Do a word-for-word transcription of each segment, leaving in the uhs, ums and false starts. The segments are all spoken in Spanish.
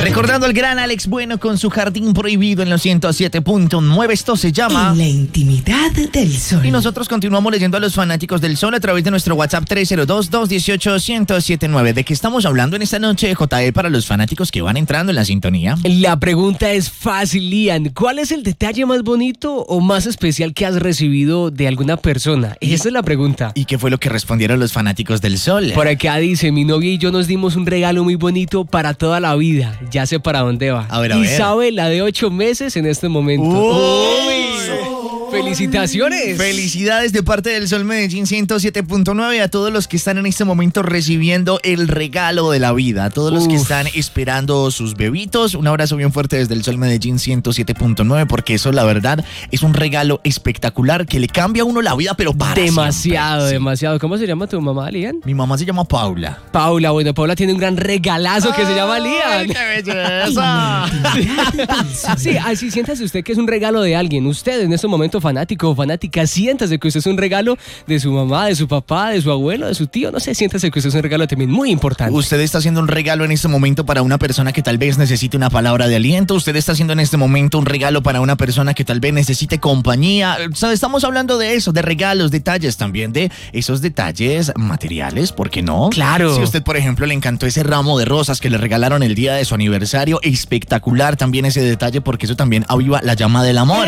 Recordando al gran Alex Bueno con su Jardín Prohibido en los ciento siete punto nueve. Esto se llama En la intimidad del sol. Y nosotros continuamos leyendo a los fanáticos del sol a través de nuestro WhatsApp tres cero dos, dos uno ocho, uno cero siete nueve. ¿De qué estamos hablando en esta noche, J E, para los fanáticos que van entrando en la sintonía? La pregunta es fácil, Lian. ¿Cuál es el detalle más bonito o más especial que has recibido de alguna persona? Esa es la pregunta. ¿Y qué fue lo que respondieron los fanáticos del sol? Por acá dice, mi novia y yo nos dimos un regalo muy bonito para toda la vida. Ya sé para dónde va. A ver, a y ver. sabe la de ocho meses en este momento. ¡Uy! ¡Felicitaciones! Felicidades de parte del Sol Medellín ciento siete punto nueve a todos los que están en este momento recibiendo el regalo de la vida, a todos los Uf. que están esperando sus bebitos. Un abrazo bien fuerte desde el Sol Medellín ciento siete punto nueve, porque eso, la verdad, es un regalo espectacular que le cambia a uno la vida, pero para Demasiado, siempre. Sí. demasiado. ¿Cómo se llama tu mamá, Lian? Mi mamá se llama Paula. Paula, bueno, Paula tiene un gran regalazo que se llama ¡Ay, Lian. qué belleza! Sí, así siéntase usted que es un regalo de alguien. Usted en este momento fanático o fanática, siéntase que usted es un regalo de su mamá, de su papá, de su abuelo, de su tío. No sé, siéntase que usted es un regalo también muy importante. Usted está haciendo un regalo en este momento para una persona que tal vez necesite una palabra de aliento. Usted está haciendo en este momento un regalo para una persona que tal vez necesite compañía. O sea, estamos hablando de eso, de regalos, detalles también, de esos detalles materiales, ¿por qué no? Claro. Si a usted, por ejemplo, le encantó ese ramo de rosas que le regalaron el día de su aniversario, espectacular también ese detalle, porque eso también aviva la llama del amor.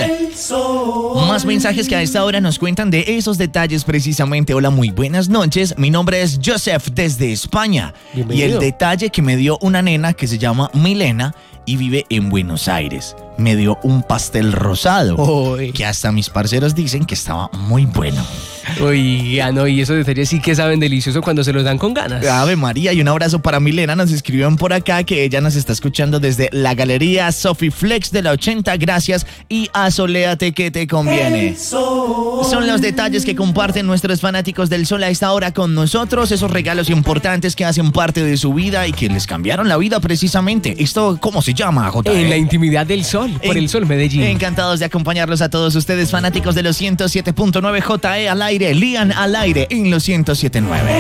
Más mensajes que a esta hora nos cuentan de esos detalles precisamente. Hola, muy buenas noches. Mi nombre es Joseph desde España. Bienvenido. Y el detalle que me dio una nena que se llama Milena y vive en Buenos Aires. Me dio un pastel rosado, Uy. que hasta mis parceros dicen que estaba muy bueno. Oiga, no, y esos detalles sí que saben delicioso cuando se los dan con ganas. Ave María, y un abrazo para Milena. Nos escribieron por acá que ella nos está escuchando desde la galería Sophie Flex de la ochenta. Gracias y asoléate que te conviene. Son los detalles que comparten nuestros fanáticos del sol a esta hora con nosotros. Esos regalos importantes que hacen parte de su vida y que les cambiaron la vida precisamente. ¿Esto cómo se llama, J? En la intimidad del sol, por En- el sol Medellín. Encantados de acompañarlos a todos ustedes, fanáticos de los ciento siete punto nueve. J E al aire, Lian al aire en los ciento siete punto nueve.